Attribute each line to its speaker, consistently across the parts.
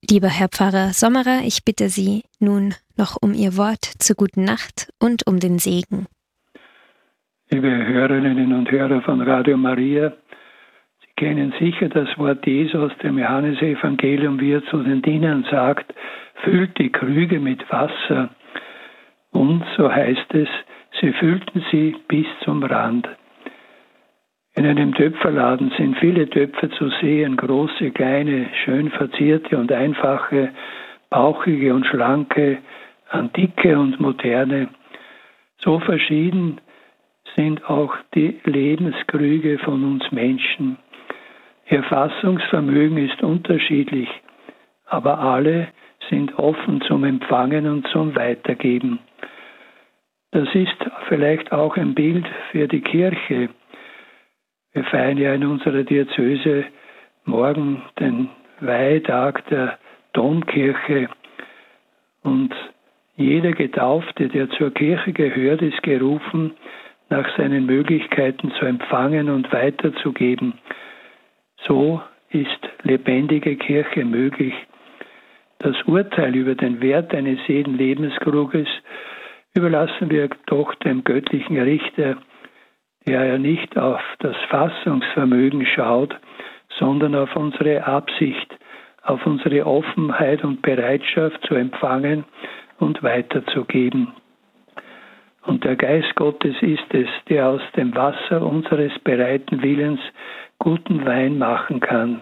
Speaker 1: Lieber Herr Pfarrer Sommerer, ich bitte Sie nun noch um Ihr Wort zur guten Nacht und um den Segen.
Speaker 2: Liebe Hörerinnen und Hörer von Radio Maria, Sie kennen sicher das Wort Jesu aus dem Johannesevangelium, wie er zu den Dienern sagt, füllt die Krüge mit Wasser. Und, so heißt es, sie füllten sie bis zum Rand. In einem Töpferladen sind viele Töpfe zu sehen, große, kleine, schön verzierte und einfache, bauchige und schlanke, antike und moderne. So verschieden sind auch die Lebenskrüge von uns Menschen. Ihr Fassungsvermögen ist unterschiedlich, aber alle sind offen zum Empfangen und zum Weitergeben. Das ist vielleicht auch ein Bild für die Kirche. Wir feiern ja in unserer Diözese morgen den Weihtag der Domkirche und jeder Getaufte, der zur Kirche gehört, ist gerufen, nach seinen Möglichkeiten zu empfangen und weiterzugeben. So ist lebendige Kirche möglich. Das Urteil über den Wert eines jeden Lebenskruges überlassen wir doch dem göttlichen Richter, der ja nicht auf das Fassungsvermögen schaut, sondern auf unsere Absicht, auf unsere Offenheit und Bereitschaft zu empfangen und weiterzugeben. Und der Geist Gottes ist es, der aus dem Wasser unseres bereiten Willens guten Wein machen kann.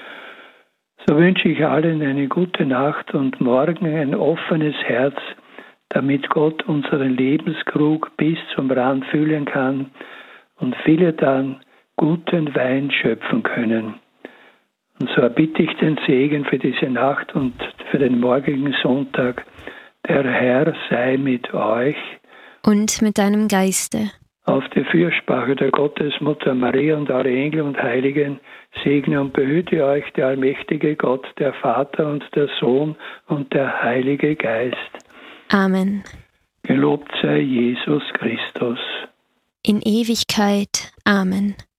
Speaker 2: So wünsche ich allen eine gute Nacht und morgen ein offenes Herz, damit Gott unseren Lebenskrug bis zum Rand füllen kann und viele dann guten Wein schöpfen können. Und so erbitte ich den Segen für diese Nacht und für den morgigen Sonntag. Der Herr sei mit euch.
Speaker 1: Und mit deinem Geiste.
Speaker 2: Auf die Fürsprache der Gottesmutter Maria und alle Engel und Heiligen segne und behüte euch der allmächtige Gott, der Vater und der Sohn und der Heilige Geist.
Speaker 1: Amen.
Speaker 2: Gelobt sei Jesus Christus.
Speaker 1: In Ewigkeit. Amen.